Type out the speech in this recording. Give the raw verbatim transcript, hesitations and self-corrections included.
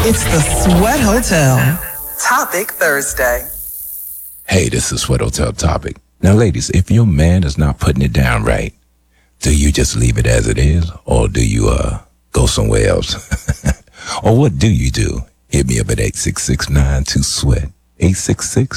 It's the Sweat Hotel Topic Thursday. Hey, this is Sweat Hotel Topic. Now, ladies, if your man is not putting it down right, do you just leave it as it is, or do you uh go somewhere else? Or what do you do? Hit me up at eight six six nine two sweat. eight six six